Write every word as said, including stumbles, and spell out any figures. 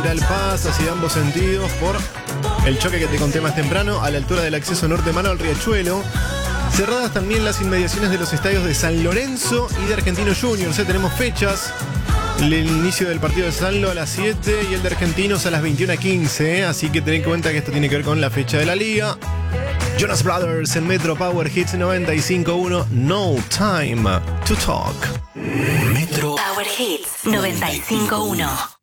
al Paz hacia ambos sentidos por el choque que te conté más temprano a la altura del acceso norte mano al Riachuelo. Cerradas también las inmediaciones de los estadios de San Lorenzo y de Argentinos Juniors. ¿eh? Tenemos fechas. El inicio del partido de Sanlo a las siete y el de Argentinos a las veintiuna quince. ¿eh? Así que ten en cuenta que esto tiene que ver con la fecha de la liga. Jonas Brothers en Metro Power Hits noventa y cinco punto uno. No Time to Talk. Metro Power Hits noventa y cinco punto uno.